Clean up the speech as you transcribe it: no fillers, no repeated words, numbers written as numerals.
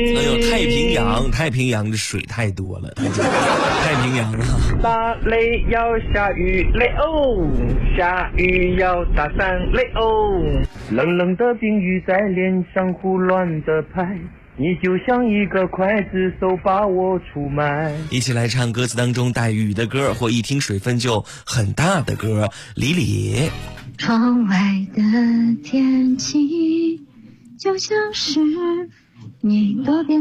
哎呦，太平洋的水太多了，太平洋了。 打雷要下雨雷哦，下雨要打伞雷哦，冷冷的冰雨在脸上胡乱的拍，你就像一个刽子手把我出卖。 一起来唱歌词当中带雨的歌，或一听水分就很大的歌。李李， 窗外的天气就像是你多变